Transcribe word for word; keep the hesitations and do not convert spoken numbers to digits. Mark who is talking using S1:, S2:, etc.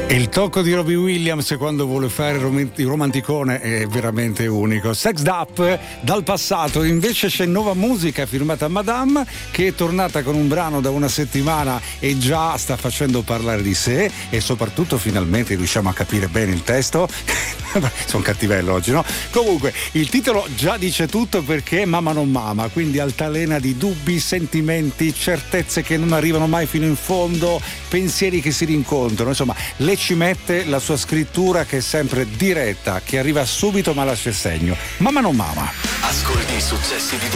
S1: Il tocco di Robbie Williams quando vuole fare il romanticone è veramente unico. Sexed Up dal passato, invece c'è nuova musica firmata Madame che è tornata con un brano da una settimana e già sta facendo parlare di sé e soprattutto finalmente riusciamo a capire bene il testo. Sono cattivello oggi, no? Comunque il titolo già dice tutto perché Mamma non mama, quindi altalena di dubbi, sentimenti, certezze che non arrivano mai fino in fondo, pensieri che si rincontrano, insomma le ci mette la sua scrittura che è sempre diretta, che arriva subito ma lascia il segno. Mamma non mama.
S2: Ascolti i successi di